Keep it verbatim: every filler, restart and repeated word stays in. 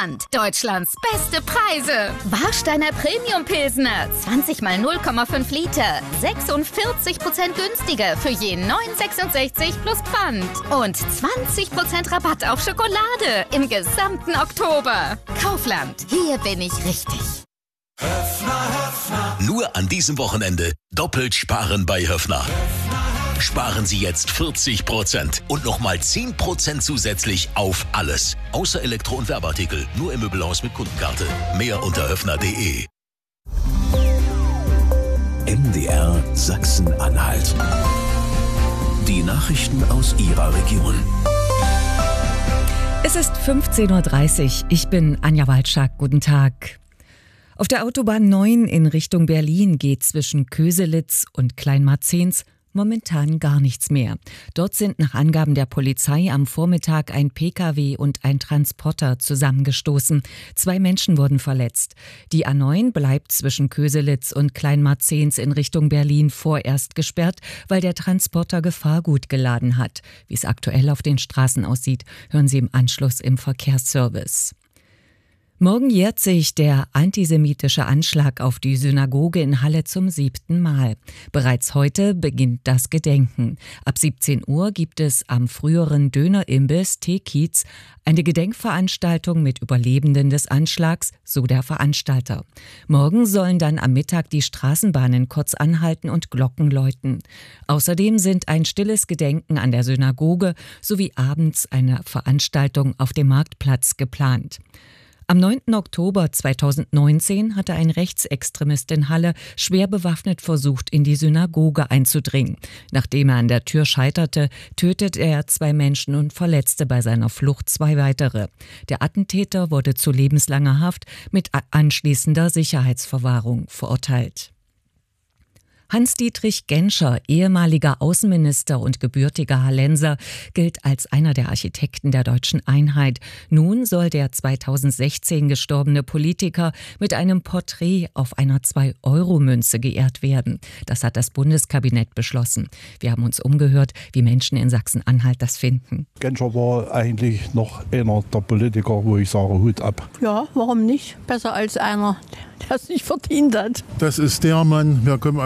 Pfand. Deutschlands beste Preise. Warsteiner Premium Pilsner. zwanzig mal null Komma fünf Liter. sechsundvierzig Prozent günstiger für je neun Euro sechsundsechzig plus Pfand. Und zwanzig Prozent Rabatt auf Schokolade im gesamten Oktober. Kaufland. Hier bin ich richtig. Höffner, Höffner. Nur an diesem Wochenende doppelt sparen bei Höffner. Sparen Sie jetzt vierzig Prozent und nochmal zehn Prozent zusätzlich auf alles. Außer Elektro- und Werbeartikel. Nur im Möbelhaus mit Kundenkarte. Mehr unter höffner punkt de. M D R Sachsen-Anhalt. Die Nachrichten aus Ihrer Region. Es ist fünfzehn Uhr dreißig. Ich bin Anja Walczak. Guten Tag. Auf der Autobahn neun in Richtung Berlin geht zwischen Köselitz und Kleinmarzens momentan gar nichts mehr. Dort sind nach Angaben der Polizei am Vormittag ein Pkw und ein Transporter zusammengestoßen. Zwei Menschen wurden verletzt. Die A neun bleibt zwischen Köselitz und Kleinmarzens in Richtung Berlin vorerst gesperrt, weil der Transporter Gefahrgut geladen hat. Wie es aktuell auf den Straßen aussieht, hören Sie im Anschluss im Verkehrsservice. Morgen jährt sich der antisemitische Anschlag auf die Synagoge in Halle zum siebten Mal. Bereits heute beginnt das Gedenken. Ab siebzehn Uhr gibt es am früheren Dönerimbiss T-Kiez eine Gedenkveranstaltung mit Überlebenden des Anschlags, so der Veranstalter. Morgen sollen dann am Mittag die Straßenbahnen kurz anhalten und Glocken läuten. Außerdem sind ein stilles Gedenken an der Synagoge sowie abends eine Veranstaltung auf dem Marktplatz geplant. Am neunten Oktober zweitausendneunzehn hatte ein Rechtsextremist in Halle schwer bewaffnet versucht, in die Synagoge einzudringen. Nachdem er an der Tür scheiterte, tötete er zwei Menschen und verletzte bei seiner Flucht zwei weitere. Der Attentäter wurde zu lebenslanger Haft mit anschließender Sicherheitsverwahrung verurteilt. Hans-Dietrich Genscher, ehemaliger Außenminister und gebürtiger Hallenser, gilt als einer der Architekten der deutschen Einheit. Nun soll der zweitausendsechzehn gestorbene Politiker mit einem Porträt auf einer zwei Euro Münze geehrt werden. Das hat das Bundeskabinett beschlossen. Wir haben uns umgehört, wie Menschen in Sachsen-Anhalt das finden. Genscher war eigentlich noch einer der Politiker, wo ich sage, Hut ab. Ja, warum nicht? Besser als einer, der es nicht verdient hat. Das ist der Mann, wir kommen